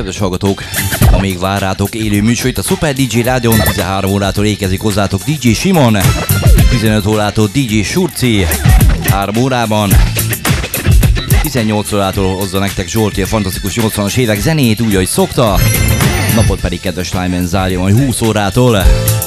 kedves hallgatók! Ma még vár rátok élő műsor itt a Super DJ Rádion. 13 órától érkezik hozzátok DJ Simon, 15 órától DJ Surci, 3 órában. 18 órától hozza nektek Zsolti a fantasztikus 80-as évek zenét, úgy, ahogy szokta. Napot pedig kedves Lyman zárja majd 20 órától.